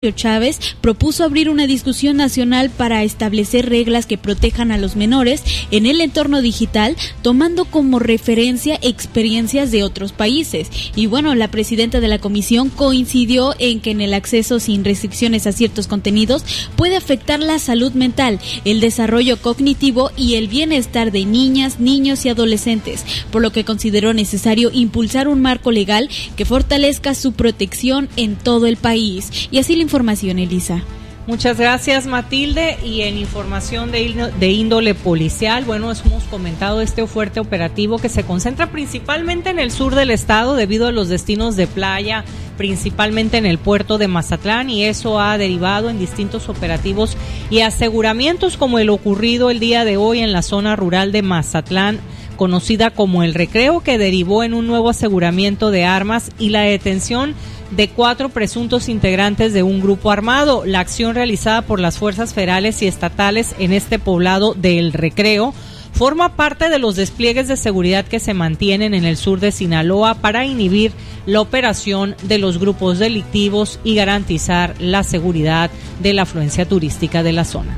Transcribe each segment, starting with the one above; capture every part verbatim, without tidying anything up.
Chávez propuso abrir una discusión nacional para establecer reglas que protejan a los menores en el entorno digital, tomando como referencia experiencias de otros países. Y bueno, la presidenta de la comisión coincidió en que en el acceso sin restricciones a ciertos contenidos puede afectar la salud mental, el desarrollo cognitivo y el bienestar de niñas, niños y adolescentes, por lo que consideró necesario impulsar un marco legal que fortalezca su protección en todo el país. Y así la información, Elisa. Muchas gracias, Matilde. Y en información de, de índole policial, bueno, hemos comentado este fuerte operativo que se concentra principalmente en el sur del estado debido a los destinos de playa, principalmente en el puerto de Mazatlán, y eso ha derivado en distintos operativos y aseguramientos como el ocurrido el día de hoy en la zona rural de Mazatlán, conocida como El Recreo, que derivó en un nuevo aseguramiento de armas y la detención de cuatro presuntos integrantes de un grupo armado. La acción realizada por las fuerzas federales y estatales en este poblado de El Recreo forma parte de los despliegues de seguridad que se mantienen en el sur de Sinaloa para inhibir la operación de los grupos delictivos y garantizar la seguridad de la afluencia turística de la zona.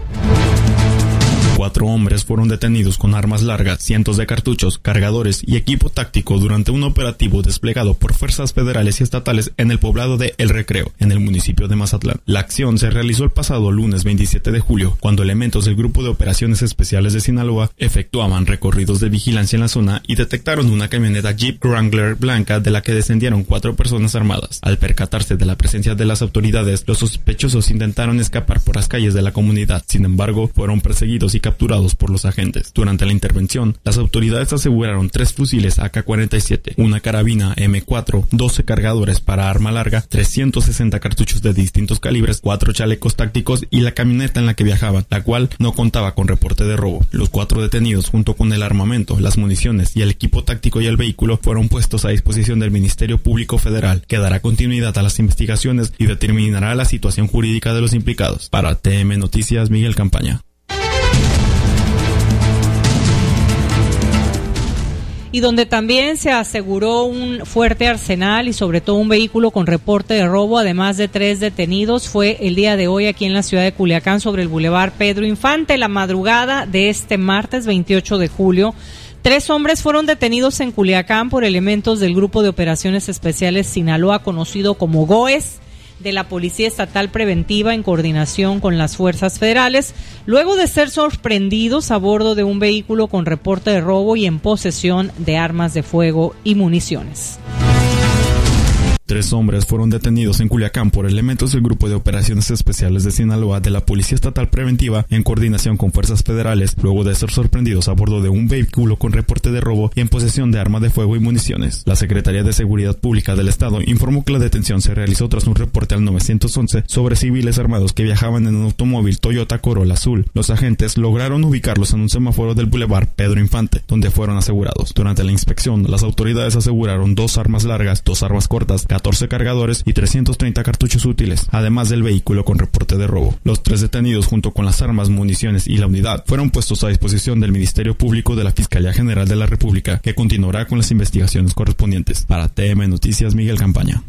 Cuatro hombres fueron detenidos con armas largas, cientos de cartuchos, cargadores y equipo táctico durante un operativo desplegado por fuerzas federales y estatales en el poblado de El Recreo, en el municipio de Mazatlán. La acción se realizó el pasado lunes veintisiete de julio, cuando elementos del Grupo de Operaciones Especiales de Sinaloa efectuaban recorridos de vigilancia en la zona y detectaron una camioneta Jeep Wrangler blanca de la que descendieron cuatro personas armadas. Al percatarse de la presencia de las autoridades, los sospechosos intentaron escapar por las calles de la comunidad. Sin embargo, fueron perseguidos y capturados por los agentes. Durante la intervención, las autoridades aseguraron tres fusiles A K cuarenta y siete, una carabina M cuatro, doce cargadores para arma larga, trescientos sesenta cartuchos de distintos calibres, cuatro chalecos tácticos y la camioneta en la que viajaban, la cual no contaba con reporte de robo. Los cuatro detenidos, junto con el armamento, las municiones y el equipo táctico y el vehículo, fueron puestos a disposición del Ministerio Público Federal, que dará continuidad a las investigaciones y determinará la situación jurídica de los implicados. Para T M Noticias, Miguel Campaña. Y donde también se aseguró un fuerte arsenal y sobre todo un vehículo con reporte de robo, además de tres detenidos, fue el día de hoy aquí en la ciudad de Culiacán sobre el Boulevard Pedro Infante. La madrugada de este martes veintiocho de julio, tres hombres fueron detenidos en Culiacán por elementos del Grupo de Operaciones Especiales Sinaloa, conocido como GOES, de la Policía Estatal Preventiva en coordinación con las fuerzas federales, luego de ser sorprendidos a bordo de un vehículo con reporte de robo y en posesión de armas de fuego y municiones. Tres hombres fueron detenidos en Culiacán por elementos del Grupo de Operaciones Especiales de Sinaloa de la Policía Estatal Preventiva en coordinación con fuerzas federales, luego de ser sorprendidos a bordo de un vehículo con reporte de robo y en posesión de armas de fuego y municiones. La Secretaría de Seguridad Pública del Estado informó que la detención se realizó tras un reporte al nueve once sobre civiles armados que viajaban en un automóvil Toyota Corolla azul. Los agentes lograron ubicarlos en un semáforo del Boulevard Pedro Infante, donde fueron asegurados. Durante la inspección, las autoridades aseguraron dos armas largas, dos armas cortas, catorce cargadores y trescientos treinta cartuchos útiles, además del vehículo con reporte de robo. Los tres detenidos, junto con las armas, municiones y la unidad, fueron puestos a disposición del Ministerio Público de la Fiscalía General de la República, que continuará con las investigaciones correspondientes. Para T M Noticias, Miguel Campaña.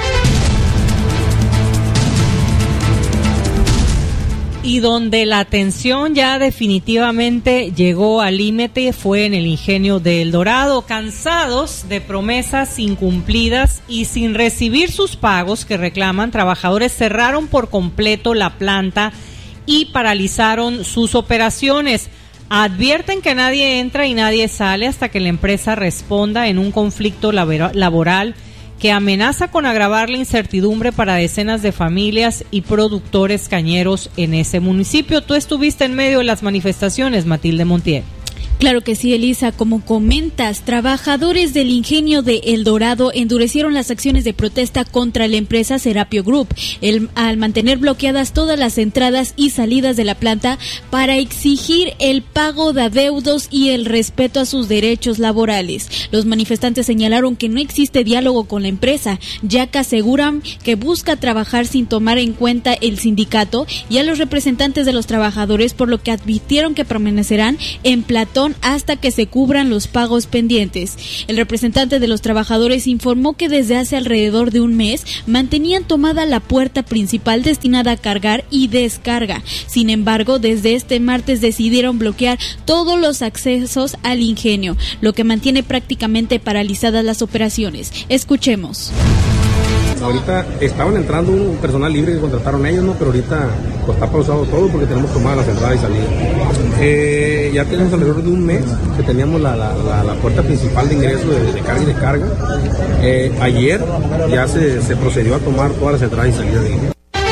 Y donde la tensión ya definitivamente llegó al límite fue en el ingenio de El Dorado. Cansados de promesas incumplidas y sin recibir sus pagos que reclaman, trabajadores cerraron por completo la planta y paralizaron sus operaciones. Advierten que nadie entra y nadie sale hasta que la empresa responda en un conflicto laboral que amenaza con agravar la incertidumbre para decenas de familias y productores cañeros en ese municipio. Tú estuviste en medio de las manifestaciones, Matilde Montiel. Claro que sí, Elisa. Como comentas, trabajadores del ingenio de El Dorado endurecieron las acciones de protesta contra la empresa Serapio Group el, al mantener bloqueadas todas las entradas y salidas de la planta para exigir el pago de adeudos y el respeto a sus derechos laborales. Los manifestantes señalaron que no existe diálogo con la empresa, ya que aseguran que busca trabajar sin tomar en cuenta el sindicato y a los representantes de los trabajadores, por lo que advirtieron que permanecerán en platón producción hasta que se cubran los pagos pendientes. El representante de los trabajadores informó que desde hace alrededor de un mes mantenían tomada la puerta principal destinada a cargar y descarga. Sin embargo, desde este martes decidieron bloquear todos los accesos al ingenio, lo que mantiene prácticamente paralizadas las operaciones. Escuchemos. Ahorita estaban entrando un personal libre que contrataron ellos, ¿no? Pero ahorita pues, está pausado todo porque tenemos tomadas las entradas y salidas. Eh, ya tenemos alrededor de un mes que teníamos la, la, la, la puerta principal de ingreso de, de carga y descarga. Eh, ayer ya se, se procedió a tomar todas las entradas y salidas de ingreso.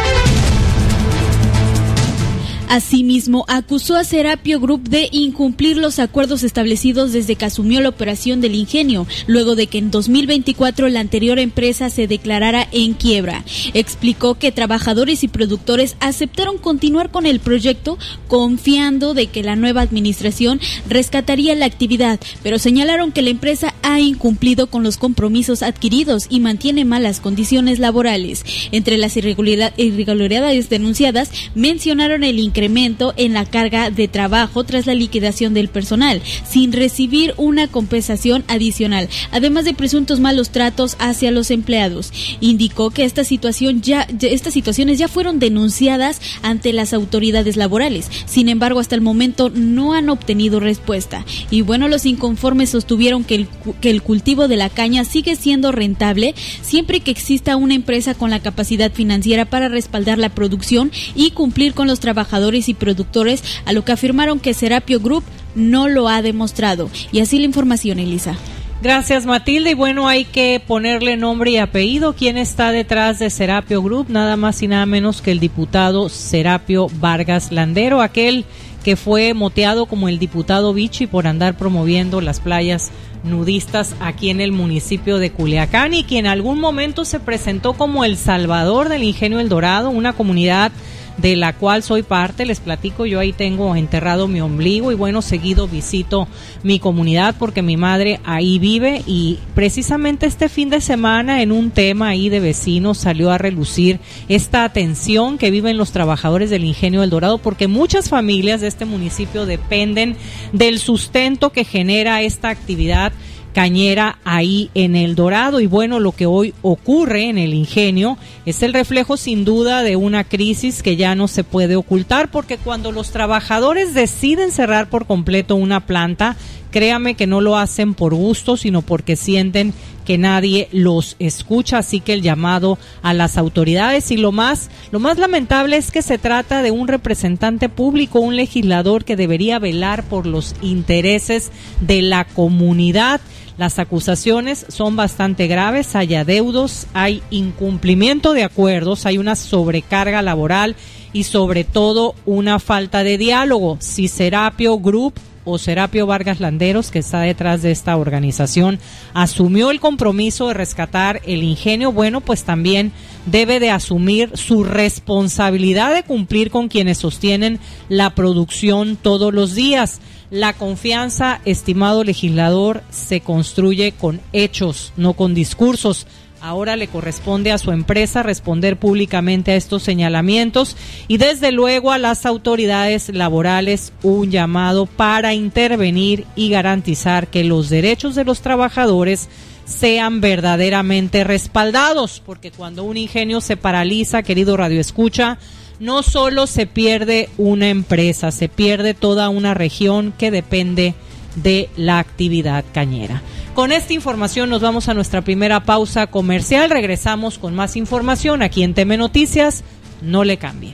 Asimismo, acusó a Serapio Group de incumplir los acuerdos establecidos desde que asumió la operación del ingenio, luego de que en dos mil veinticuatro la anterior empresa se declarara en quiebra. Explicó que trabajadores y productores aceptaron continuar con el proyecto confiando de que la nueva administración rescataría la actividad, pero señalaron que la empresa ha incumplido con los compromisos adquiridos y mantiene malas condiciones laborales. Entre las irregularidades denunciadas, mencionaron el incremento en la carga de trabajo tras la liquidación del personal, sin recibir una compensación adicional, además de presuntos malos tratos hacia los empleados. Indicó que esta situación ya, estas situaciones ya fueron denunciadas ante las autoridades laborales. Sin embargo, hasta el momento no han obtenido respuesta. Y bueno, los inconformes sostuvieron que el, que el cultivo de la caña sigue siendo rentable siempre que exista una empresa con la capacidad financiera para respaldar la producción y cumplir con los trabajadores y productores, a lo que afirmaron que Serapio Group no lo ha demostrado. Y así la información, Elisa. Gracias, Matilde. Y bueno, hay que ponerle nombre y apellido. ¿Quién está detrás de Serapio Group? Nada más y nada menos que el diputado Serapio Vargas Landero, aquel que fue moteado como el diputado Vichy por andar promoviendo las playas nudistas aquí en el municipio de Culiacán y que en algún momento se presentó como el salvador del Ingenio El Dorado, una comunidad de la cual soy parte. Les platico, yo ahí tengo enterrado mi ombligo y bueno, seguido visito mi comunidad porque mi madre ahí vive y precisamente este fin de semana en un tema ahí de vecinos salió a relucir esta atención que viven los trabajadores del Ingenio El Dorado porque muchas familias de este municipio dependen del sustento que genera esta actividad cañera ahí en El Dorado. Y bueno, lo que hoy ocurre en el ingenio es el reflejo sin duda de una crisis que ya no se puede ocultar, porque cuando los trabajadores deciden cerrar por completo una planta, créame que no lo hacen por gusto, sino porque sienten que nadie los escucha, así que el llamado a las autoridades y lo más, lo más lamentable es que se trata de un representante público, un legislador que debería velar por los intereses de la comunidad. Las acusaciones son bastante graves, hay adeudos, hay incumplimiento de acuerdos, hay una sobrecarga laboral y sobre todo una falta de diálogo. Si Serapio Group o Serapio Vargas Landeros, que está detrás de esta organización, asumió el compromiso de rescatar el ingenio, bueno, pues también debe de asumir su responsabilidad de cumplir con quienes sostienen la producción todos los días. La confianza, estimado legislador, se construye con hechos, no con discursos. Ahora le corresponde a su empresa responder públicamente a estos señalamientos y desde luego a las autoridades laborales un llamado para intervenir y garantizar que los derechos de los trabajadores sean verdaderamente respaldados, porque cuando un ingenio se paraliza, querido Radio Escucha, no solo se pierde una empresa, se pierde toda una región que depende de la actividad cañera. Con esta información nos vamos a nuestra primera pausa comercial. Regresamos con más información aquí en T M Noticias. No le cambie.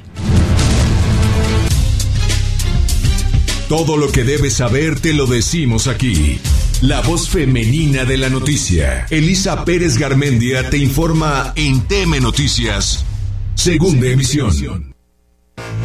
Todo lo que debes saber te lo decimos aquí. La voz femenina de la noticia. Elisa Pérez Garmendia te informa en T M Noticias, segunda emisión.